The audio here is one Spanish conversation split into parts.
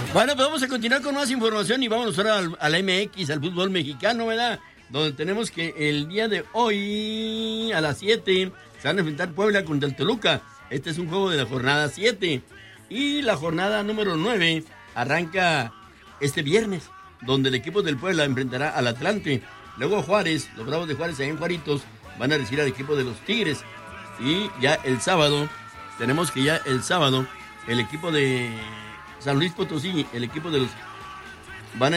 Bueno, pues vamos a continuar con más información y vámonos ahora al MX, al fútbol mexicano, ¿verdad? Donde tenemos que el día de hoy, a las 7, se van a enfrentar Puebla contra el Toluca. Este es un juego de la jornada 7. Y la jornada número 9 arranca este viernes, donde el equipo del Puebla enfrentará al Atlante. Luego Juárez, los Bravos de Juárez allá en Juaritos, van a recibir al equipo de los Tigres. Y ya el sábado, tenemos que ya el sábado, el equipo de San Luis Potosí, el equipo de los... van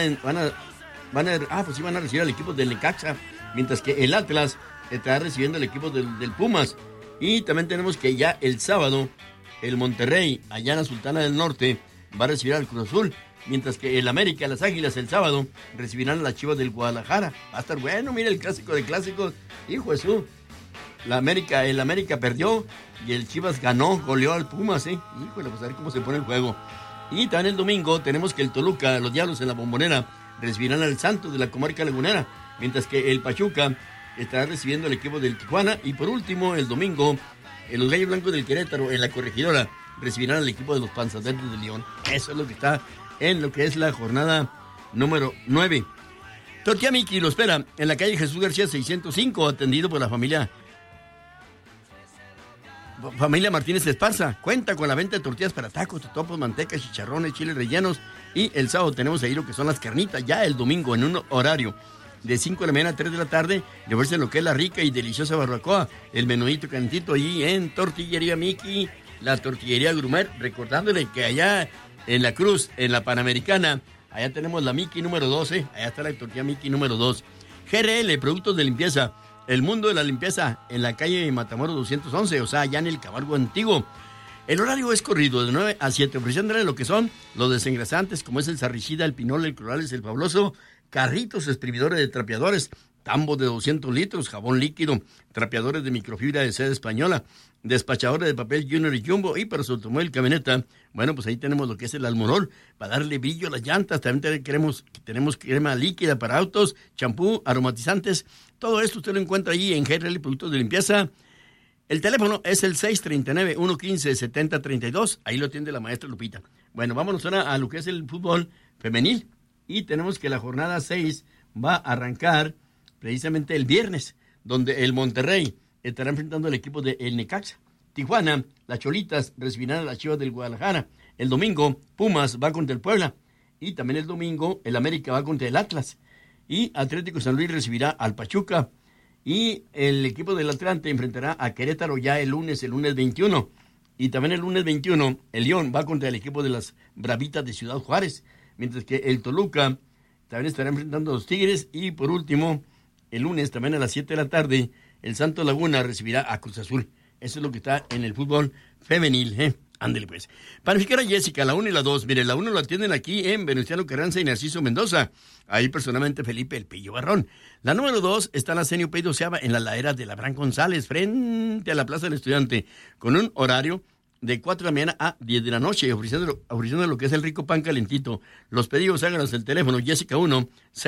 a recibir al equipo del Necaxa, mientras que el Atlas estará recibiendo al equipo del Pumas. Y también tenemos que ya el sábado, el Monterrey, allá en la Sultana del Norte, va a recibir al Cruz Azul, mientras que el América, las Águilas, el sábado, recibirán a las Chivas del Guadalajara. Va a estar bueno, mira el clásico de clásicos, hijo Jesús. El América perdió y el Chivas ganó, goleó al Pumas, Híjole, pues a ver cómo se pone el juego. Y también el domingo tenemos que el Toluca, los Diablos en la Bombonera, recibirán al Santos de la comarca lagunera, mientras que el Pachuca estará recibiendo al equipo del Tijuana. Y por último, el domingo, los Gallos Blancos del Querétaro en la Corregidora recibirán al equipo de los Panzas Verdes de León. Eso es lo que está en lo que es la jornada número 9. Tortilla Miki lo espera en la calle Jesús García 605, atendido por la familia Martínez Esparza. Cuenta con la venta de tortillas para tacos, totopos, mantecas, chicharrones, chiles rellenos. Y el sábado tenemos ahí lo que son las carnitas. Ya el domingo en un horario de 5 de la mañana a 3 de la tarde, le ofrecen lo que es la rica y deliciosa barbacoa, el menudito cantito allí en Tortillería Miki, la tortillería gourmet. Recordándole que allá en la Cruz, en la Panamericana, allá tenemos la Miki número 12, allá está la tortilla Miki número 2. GRL, productos de limpieza, el mundo de la limpieza, en la calle Matamoros 211, o sea, allá en el Camargo Antiguo. El horario es corrido de 9 a 7, ofreciéndole lo que son los desengrasantes, como es el Sarricida, el Pinol, el Clorales, el Fabuloso, carritos exprimidores de trapeadores, tambos de 200 litros, jabón líquido, trapeadores de microfibra de seda española, despachadores de papel Junior y Jumbo. Y para su automóvil camioneta, bueno, pues ahí tenemos lo que es el Almorol, para darle brillo a las llantas. También tenemos crema líquida para autos, champú, aromatizantes. Todo esto usted lo encuentra ahí en GRL Productos de Limpieza. El teléfono es el 639-115-7032. Ahí lo atiende la maestra Lupita. Bueno, vámonos ahora a lo que es el fútbol femenil. Y tenemos que la jornada 6 va a arrancar precisamente el viernes, donde el Monterrey estará enfrentando al equipo de el Necaxa. Tijuana, las Cholitas recibirán a las Chivas del Guadalajara. El domingo, Pumas va contra el Puebla. Y también el domingo, el América va contra el Atlas. Y Atlético San Luis recibirá al Pachuca. Y el equipo del Atlante enfrentará a Querétaro ya el lunes 21. Y también el lunes 21, el León va contra el equipo de las Bravitas de Ciudad Juárez. Mientras que el Toluca también estará enfrentando a los Tigres. Y por último, el lunes también a las 7 de la tarde, el Santos Laguna recibirá a Cruz Azul. Eso es lo que está en el fútbol femenil, Ándale pues. Para fijar a Jessica, la 1 y la 2. Mire, la 1 lo atienden aquí en Venustiano Carranza y Narciso Mendoza. Ahí personalmente Felipe El Pillo Barrón. La número 2 está en la Senio Pei Doceava en la ladera de Labrán González, frente a la Plaza del Estudiante, con un horario de 4 de la mañana a 10 de la noche, ofreciendo lo que es el rico pan calentito. Los pedidos háganos el teléfono Jessica 1,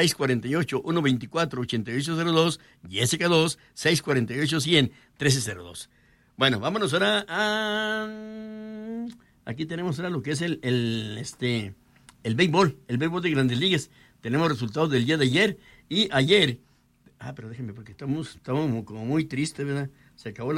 648-124-8802, Jessica 2, 648-100-1302. Bueno, vámonos ahora a... Aquí tenemos ahora lo que es el béisbol de Grandes Ligas. Tenemos resultados del día de ayer y ayer... pero déjenme, porque estamos como muy tristes, ¿verdad? Se acabó